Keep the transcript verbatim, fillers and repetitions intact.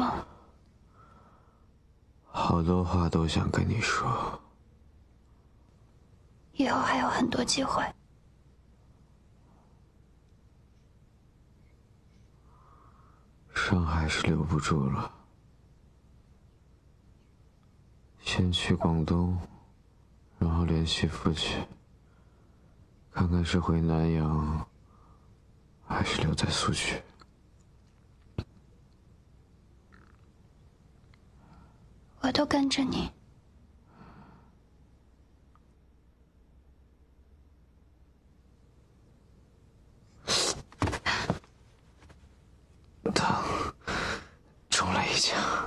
吗？ 好多话都想跟你说。 以后还有很多机会。 伤还是留不住了。先去广东，然后联系父亲，看看是回南阳，还是留在苏区。 我都跟着你。 疼，中了一枪。